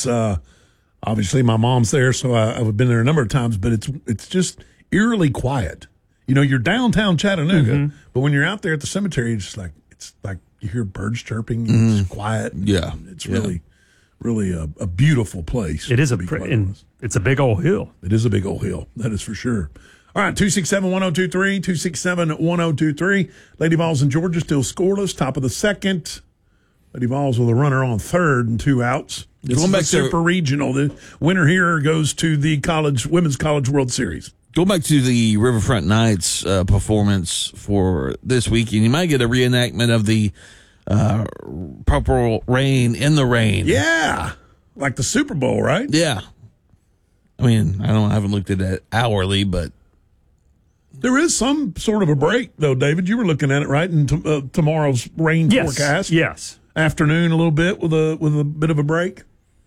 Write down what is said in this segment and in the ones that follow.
It's obviously my mom's there, so I've been there a number of times, but it's just eerily quiet. You're downtown Chattanooga, but when you're out there at the cemetery, it's like you hear birds chirping. It's quiet. Yeah, it's really a beautiful place. It is and it's a big old hill. It is a big old hill. That is for sure. All right, 267-1023, 267-1023. Lady Vols in Georgia still scoreless, top of the second. Lady Vols with a runner on third and 2 outs. This is a super regional. The winner here goes to the Women's College World Series. Go back to the Riverfront Knights performance for this weekend. You might get a reenactment of the Purple Rain in the Rain. Yeah, like the Super Bowl, right? Yeah. I mean, I haven't looked at that hourly, but there is some sort of a break, though, David. You were looking at it, right? In tomorrow's rain forecast. Yes. Afternoon, a little bit with a bit of a break.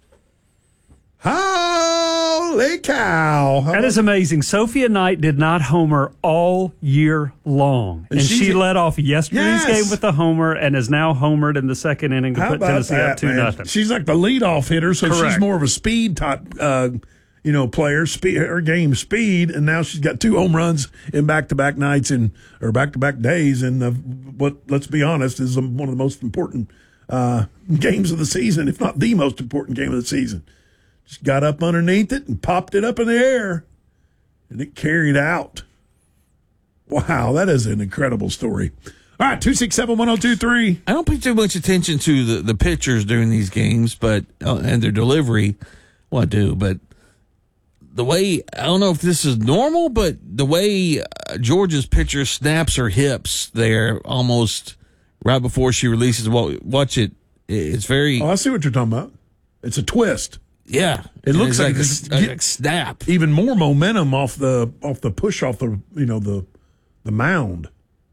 Holy cow! That is amazing. Sophia Knight did not homer all year long, and she led off yesterday's game with a homer, and is now homered in the second inning to put Tennessee up 2-0. She's like the leadoff hitter, so she's more of a speed type. Player, her game speed, and now she's got 2 home runs in back-to-back nights or back-to-back days. And what, let's be honest, is one of the most important games of the season, if not the most important game of the season. Just got up underneath it and popped it up in the air, and it carried out. Wow, that is an incredible story. All right, 267-1023. I don't pay too much attention to the pitchers during these games, but and their delivery. Well, I do, but the way, I don't know if this is normal, but the way Georgia's pitcher snaps her hips there almost right before she releases, watch it. It's very. Oh, I see what you're talking about. It's a twist. Yeah, it looks like a snap. Even more momentum off the push off the mound.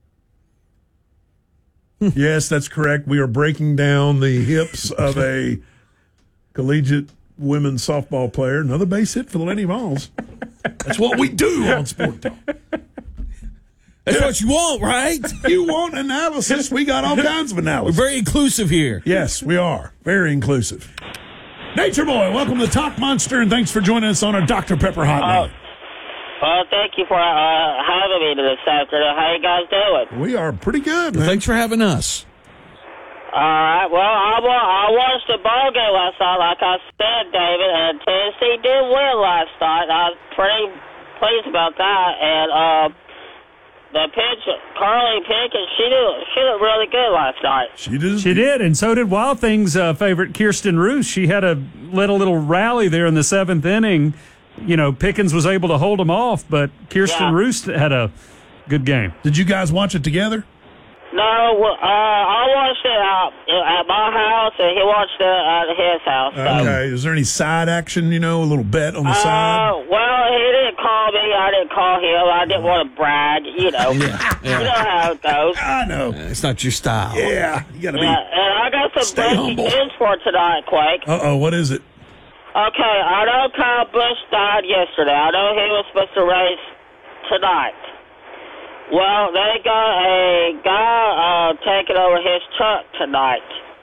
Yes, that's correct. We are breaking down the hips of a collegiate women's softball player. Another base hit for the Lady Vols. That's what we do on Sport Talk. That's what you want, right? You want analysis? We got all kinds of analysis. We're very inclusive here. Yes, we are. Very inclusive. Nature Boy, welcome to Talk Monster, and thanks for joining us on our Dr. Pepper hotline. Well, thank you for having me this afternoon. How you guys doing? We are pretty good, man. Thanks for having us. All right. Well, I watched the ball game last night, like I said, David, and Tennessee did win last night. I was pretty pleased about that. And the pitch, Carly Pickens, she looked really good last night. She did, and so did Wild Things favorite Kirsten Roos. She had led a little rally there in the 7th inning. Pickens was able to hold them off, but Kirsten Roos had a good game. Did you guys watch it together? No, I watched it at my house, and he watched it at his house. So. Okay. Is there any side action, a little bet on the side? Well, he didn't call me. I didn't call him. I didn't want to brag, You know how it goes. I know. It's not your style. Yeah. You got to be. And I got some breaking news for tonight, Quake. Uh-oh, what is it? Okay, I know Kyle Busch died yesterday. I know he was supposed to race tonight. Well, they got a guy taking over his truck tonight,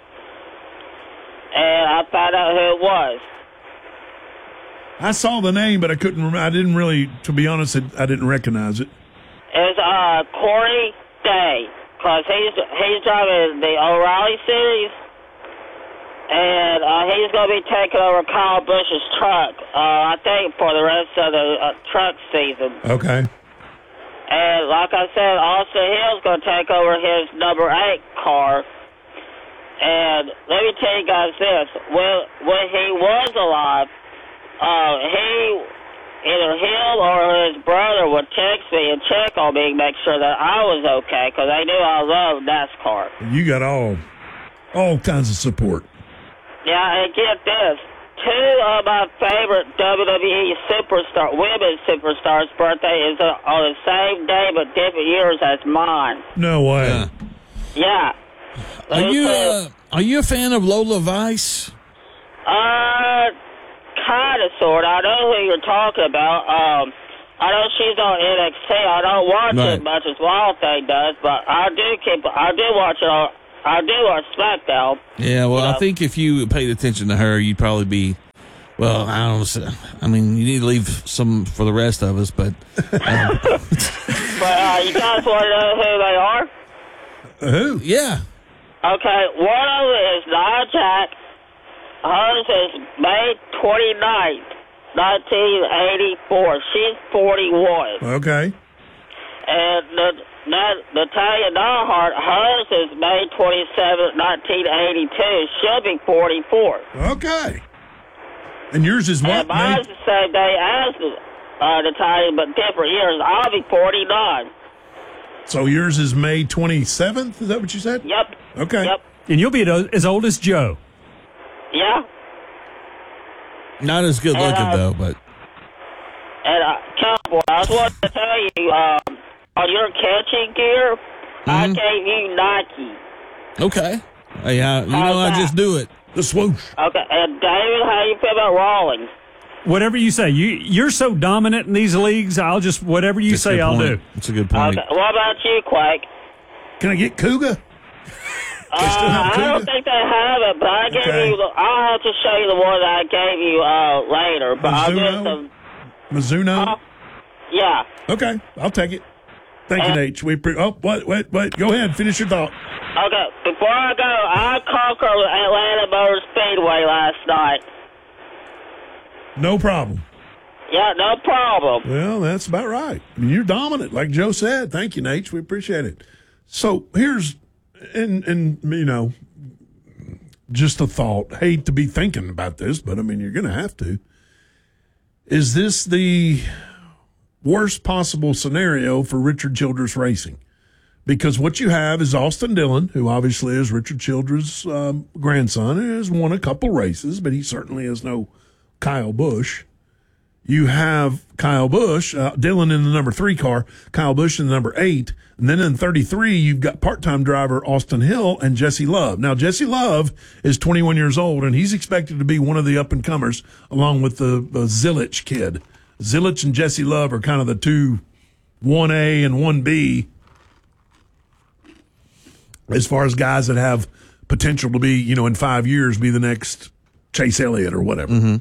and I found out who it was. I saw the name, but I couldn't remember. I didn't really, to be honest, I didn't recognize it. It's Corey Day, because he's driving the O'Reilly Series, and he's going to be taking over Kyle Busch's truck, I think, for the rest of the truck season. Okay. And like I said, Austin Hill's going to take over his number 8 car. And let me tell you guys this. When he was alive, either him or his brother would text me and check on me and make sure that I was okay, because they knew I loved NASCAR. You got all kinds of support. Yeah, and get this. 2 of my favorite WWE women's superstars' birthday is on the same day but different years as mine. No way. Yeah. Are you a fan of Lola Vice? Kind of, sort of. I know who you're talking about. I know she's on NXT. I don't watch it as much as Wild Thing does, but I do watch it on SmackDown. Yeah, well, I think if you paid attention to her, you'd probably be Well, I don't. I mean, you need to leave some for the rest of us, but. But you guys want to know who they are? Who? Yeah. Okay, one of them is Nia Jax. Hers is May 29th, 1984. She's 41. Okay. And Natalia Neidhart, hers is May 27th, 1982. She'll be 44. Okay. And yours is what? And mine's the same day as Natalia, but different years. I'll be 49. So yours is May 27th? Is that what you said? Yep. Okay. Yep. And you'll be as old as Joe. Yeah. Not as good looking, though, but. And, Cowboy, I just wanted to tell you, on your catching gear, I gave you Nike. Okay. Yeah, I just do it. The swoosh. Okay, and David, how you feel about Rawlings? Whatever you say. You're so dominant in these leagues, whatever you say, I'll do. That's a good point. Okay, what about you, Quake? Can I get Cougar? I don't think they have it, but I gave you. I'll have to show you the one that I gave you later. But I'll get them. Mizuno? Yeah. Okay, I'll take it. Thank you, Nate. Wait. Go ahead. Finish your thought. Okay, before I go, I conquered Atlanta Motor Speedway last night. No problem. Yeah, no problem. Well, that's about right. I mean, you're dominant, like Joe said. Thank you, Nate. We appreciate it. So here's, and just a thought. Hate to be thinking about this, but I mean, you're going to have to. Is this the worst possible scenario for Richard Childress Racing? Because what you have is Austin Dillon, who obviously is Richard Childress' grandson, and has won a couple races, but he certainly is no Kyle Busch. You have Kyle Busch, Dillon in the number 3 car, Kyle Busch in the number 8, and then in 33, you've got part-time driver Austin Hill and Jesse Love. Now, Jesse Love is 21 years old, and he's expected to be one of the up-and-comers, along with the Zilich kid. Zilich and Jesse Love are kind of the two 1A and 1B as far as guys that have potential to be, in 5 years, be the next Chase Elliott or whatever. Mm-hmm.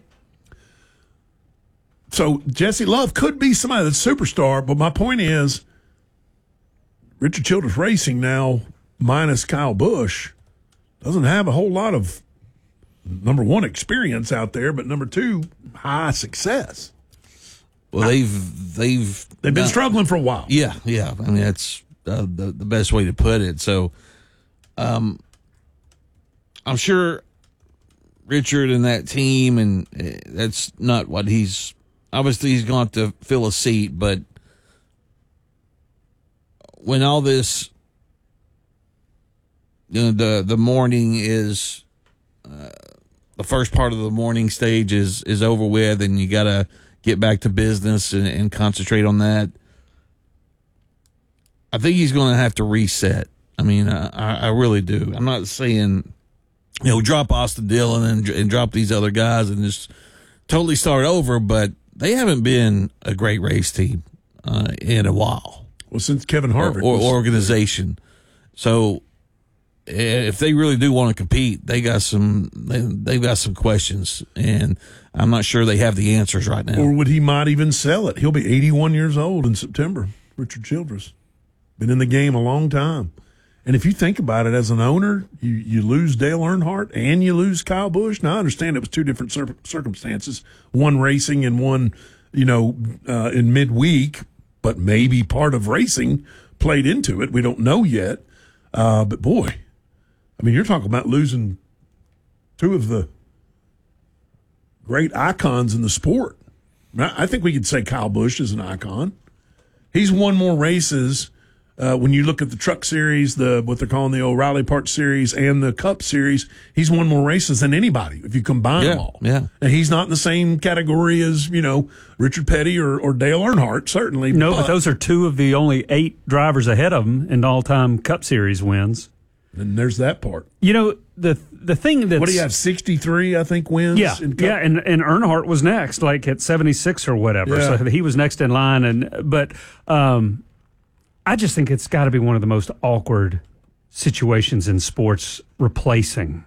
So Jesse Love could be somebody that's superstar, but my point is Richard Childress Racing now, minus Kyle Busch, doesn't have a whole lot of, number one, experience out there, but number two, high success. Well, they've been struggling for a while. Yeah. I mean, that's the best way to put it. So, I'm sure Richard and that team, and that's not what he's going to fill a seat. But when all this, the morning is, the first part of the morning stage is over with, and you got to get back to business and concentrate on that. I think he's going to have to reset. I mean, I really do. I'm not saying, drop Austin Dillon and drop these other guys and just totally start over, but they haven't been a great race team in a while. Well, since Kevin Harvick or organization. So if they really do want to compete, they've got some questions, and I'm not sure they have the answers right now. Or he might even sell it. He'll be 81 years old in September. Richard Childress, been in the game a long time. And if you think about it, as an owner, you lose Dale Earnhardt and you lose Kyle Busch. Now, I understand it was two different circumstances, one racing and one, in midweek, but maybe part of racing played into it. We don't know yet. But, boy, I mean, you're talking about losing two of the great icons in the sport. I think we could say Kyle Busch is an icon. He's won more races. When you look at the Truck Series, what they're calling the O'Reilly Park Series, and the Cup Series, he's won more races than anybody if you combine them all. Yeah. And he's not in the same category as, Richard Petty or Dale Earnhardt, certainly. No, but those are two of the only 8 drivers ahead of him in all-time Cup Series wins. And there's that part. The thing that's... What do you have, 63, I think, wins? Yeah, and Earnhardt was next, like at 76 or whatever. Yeah. So he was next in line. But I just think it's got to be one of the most awkward situations in sports, replacing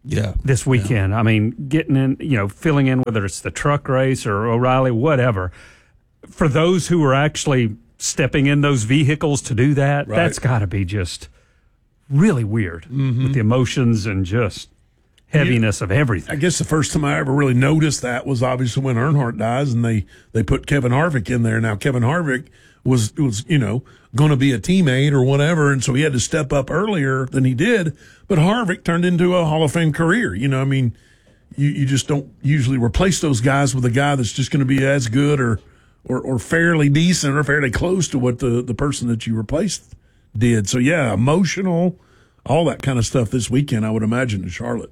this weekend. I mean, getting in, filling in, whether it's the truck race or O'Reilly, whatever. For those who are actually stepping in those vehicles to do that, that's got to be just really weird with the emotions and just heaviness of everything. I guess the first time I ever really noticed that was obviously when Earnhardt dies, and they put Kevin Harvick in there. Now Kevin Harvick was going to be a teammate or whatever, and so he had to step up earlier than he did. But Harvick turned into a Hall of Fame career. You just don't usually replace those guys with a guy that's just going to be as good or fairly decent or fairly close to what the person that you replaced did. So yeah, emotional, all that kind of stuff this weekend, I would imagine, in Charlotte.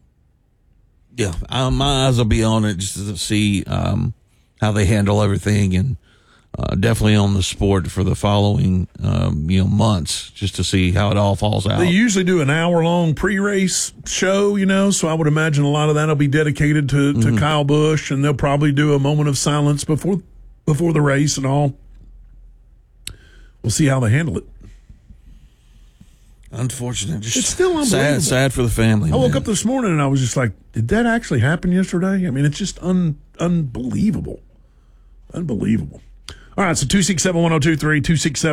Yeah, my eyes will be on it just to see how they handle everything, and definitely on the sport for the following months, just to see how it all falls out. They usually do an hour-long pre-race show, so I would imagine a lot of that will be dedicated to Kyle Busch, and they'll probably do a moment of silence before the race and all. We'll see how they handle it. Unfortunate. It's still unbelievable. Sad for the family. I woke up this morning and I was just like, did that actually happen yesterday? I mean, it's just unbelievable. Unbelievable. All right, so 267-1023,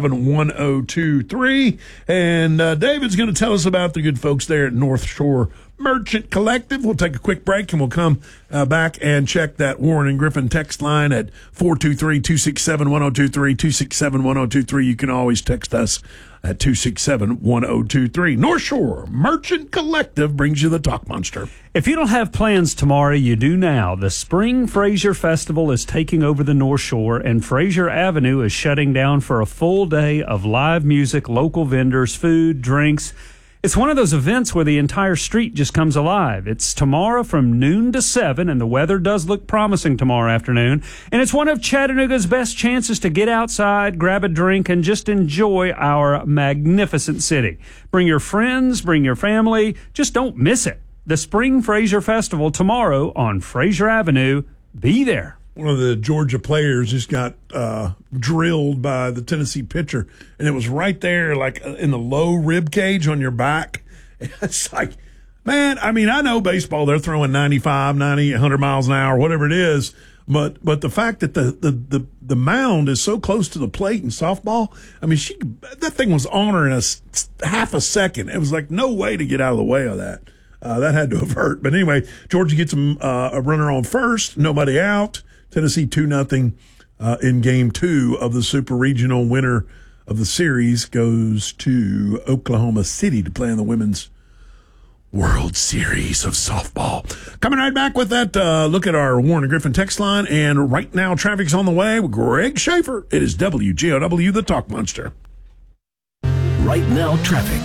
267-1023. And David's going to tell us about the good folks there at North Shore Merchant Collective. We'll take a quick break and we'll come back and check that Warren and Griffin text line at 423-267-1023, 267-1023. You can always text us at 267-1023. North Shore Merchant Collective brings you the Talk Monster. If you don't have plans tomorrow, you do now. The Spring Fraser Festival is taking over the North Shore, and Fraser Avenue is shutting down for a full day of live music, local vendors, food, drinks. It's one of those events where the entire street just comes alive. It's tomorrow from noon to 7, and the weather does look promising tomorrow afternoon. And it's one of Chattanooga's best chances to get outside, grab a drink, and just enjoy our magnificent city. Bring your friends, bring your family. Just don't miss it. The Spring Fraser Festival tomorrow on Fraser Avenue. Be there. One of the Georgia players just got drilled by the Tennessee pitcher, and it was right there, like in the low rib cage on your back. It's like, man, I mean, I know baseball, they're throwing 95, 90, 100 miles an hour, whatever it is, but the fact that the mound is so close to the plate in softball, I mean, that thing was on her in a half a second. It was like no way to get out of the way of that. That had to have hurt. But anyway, Georgia gets a runner on first, nobody out. Tennessee 2-0 in Game 2 of the Super Regional. Winner of the series goes to Oklahoma City to play in the Women's World Series of softball. Coming right back with that look at our Warren and Griffin text line. And right now, traffic's on the way with Greg Schaefer. It is WGOW, the Talk Monster. Right now, traffic.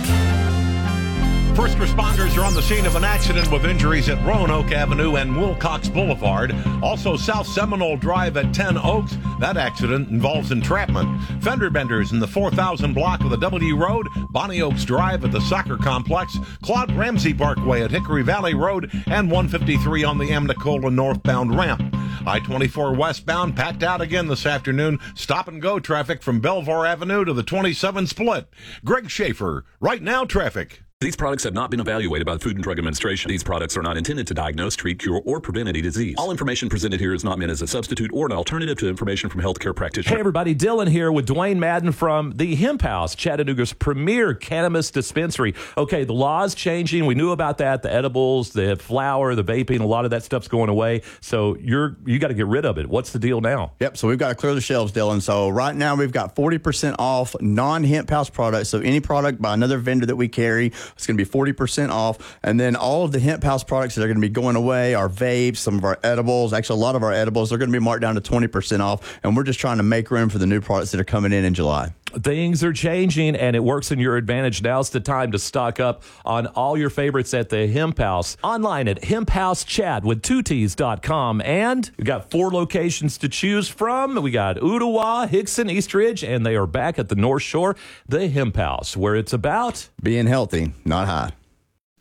First responders are on the scene of an accident with injuries at Roanoke Avenue and Wilcox Boulevard. Also, South Seminole Drive at 10 Oaks. That accident involves entrapment. Fender benders in the 4000 block of the W Road. Bonnie Oaks Drive at the soccer complex. Claude Ramsey Parkway at Hickory Valley Road. And 153 on the Amnicola northbound ramp. I-24 westbound packed out again this afternoon. Stop and go traffic from Belvoir Avenue to the 27 split. Greg Schaefer, Right Now Traffic. These products have not been evaluated by the Food and Drug Administration. These products are not intended to diagnose, treat, cure, or prevent any disease. All information presented here is not meant as a substitute or an alternative to information from healthcare practitioners. Hey everybody, Dylan here with Dwayne Madden from the Hemp House, Chattanooga's premier cannabis dispensary. Okay, the law's changing. We knew about that. The edibles, the flower, the vaping, a lot of that stuff's going away. So you got to get rid of it. What's the deal now? Yep, so we've got to clear the shelves, Dylan. So right now we've got 40% off non-Hemp House products. So any product by another vendor that we carry, it's going to be 40% off. And then all of the Hemp House products that are going to be going away, our vapes, some of our edibles, actually a lot of our edibles, they're going to be marked down to 20% off. And we're just trying to make room for the new products that are coming in July. Things are changing, and it works in your advantage. Now's the time to stock up on all your favorites at the Hemp House. Online at hemphousechad.com. And we've got 4 locations to choose from. We got Ottawa, Hickson, Eastridge, and they are back at the North Shore, the Hemp House, where it's about being healthy, not high.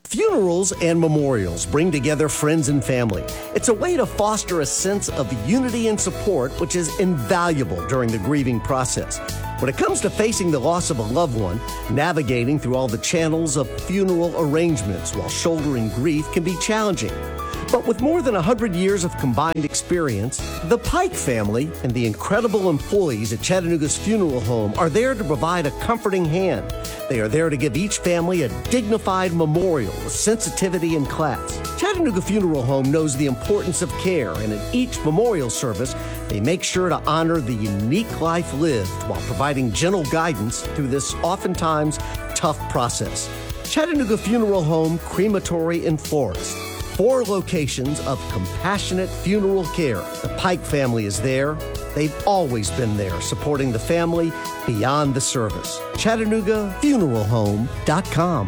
Funerals and memorials bring together friends and family. It's a way to foster a sense of unity and support, which is invaluable during the grieving process. When it comes to facing the loss of a loved one, navigating through all the channels of funeral arrangements while shouldering grief can be challenging. But with more than 100 years of combined experience, the Pike family and the incredible employees at Chattanooga's funeral home are there to provide a comforting hand. They are there to give each family a dignified memorial with sensitivity and class. Chattanooga Funeral Home knows the importance of care, and in each memorial service, they make sure to honor the unique life lived while providing gentle guidance through this oftentimes tough process. Chattanooga Funeral Home, Crematory, and Florist. 4 locations of compassionate funeral care. The Pike family is there. They've always been there, supporting the family beyond the service. ChattanoogaFuneralHome.com.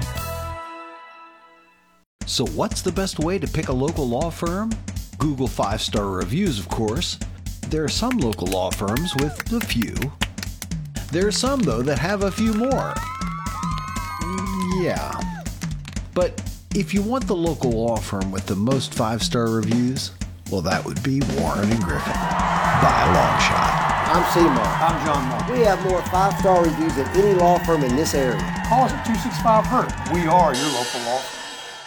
So what's the best way to pick a local law firm? Google 5-star reviews, of course. There are some local law firms with a few. There are some, though, that have a few more. Yeah. But if you want the local law firm with the most 5-star reviews, well, that would be Warren & Griffin, by a long shot. I'm Seymour. I'm John Moore. We have more 5-star reviews than any law firm in this area. Call us at 265-HURT. We are your local law firm.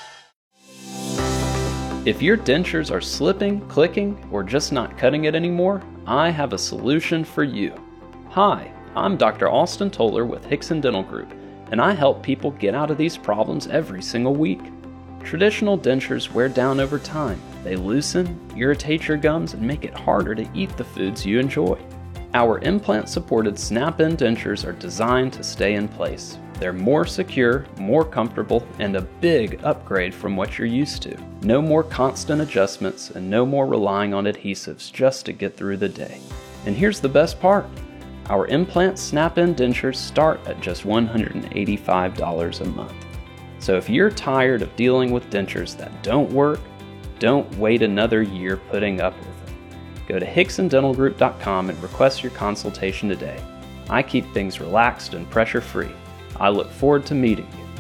If your dentures are slipping, clicking, or just not cutting it anymore, I have a solution for you. Hi, I'm Dr. Austin Toller with Hickson Dental Group, and I help people get out of these problems every single week. Traditional dentures wear down over time. They loosen, irritate your gums, and make it harder to eat the foods you enjoy. Our implant-supported snap-in dentures are designed to stay in place. They're more secure, more comfortable, and a big upgrade from what you're used to. No more constant adjustments and no more relying on adhesives just to get through the day. And here's the best part. Our implant snap-in dentures start at just $185 a month. So if you're tired of dealing with dentures that don't work, don't wait another year putting up with them. Go to HicksonDentalGroup.com and request your consultation today. I keep things relaxed and pressure-free. I look forward to meeting you.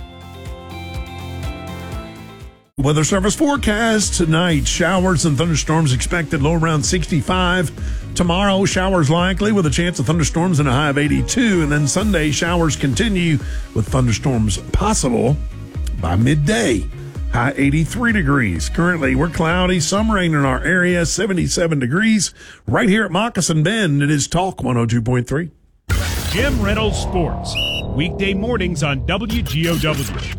Weather service forecast tonight. Showers and thunderstorms expected, low around 65. Tomorrow, showers likely with a chance of thunderstorms and a high of 82. And then Sunday, showers continue with thunderstorms possible by midday. High 83 degrees. Currently, we're cloudy, some rain in our area, 77 degrees. Right here at Moccasin Bend, it is Talk 102.3. Jim Reynolds Sports. Weekday mornings on WGOW.